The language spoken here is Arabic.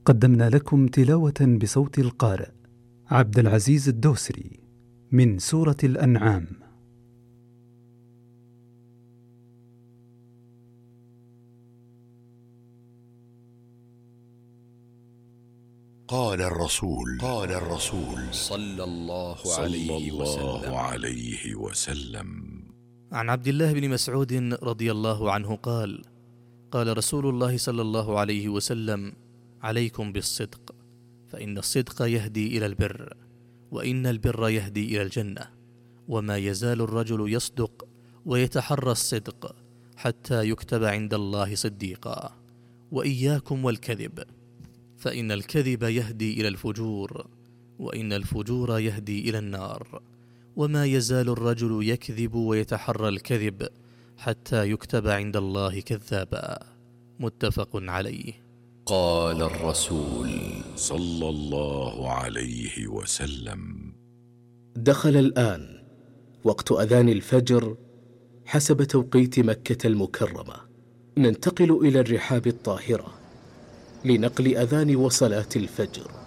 قدمنا لكم تلاوة بصوت القارئ عبد العزيز الدوسري من سورة الأنعام. قال الرسول صلى الله عليه وسلم عن عبد الله بن مسعود رضي الله عنه قال: قال رسول الله صلى الله عليه وسلم: عليكم بالصدق، فإن الصدق يهدي إلى البر، وإن البر يهدي إلى الجنة، وما يزال الرجل يصدق ويتحرى الصدق حتى يكتب عند الله صديقا. وإياكم والكذب، فإن الكذب يهدي إلى الفجور، وإن الفجور يهدي إلى النار، وما يزال الرجل يكذب ويتحرى الكذب حتى يكتب عند الله كذابا. متفق عليه. قال الرسول صلى الله عليه وسلم: دخل الآن وقت أذان الفجر حسب توقيت مكة المكرمة. ننتقل إلى الرحاب الطاهرة لنقل أذان وصلاة الفجر.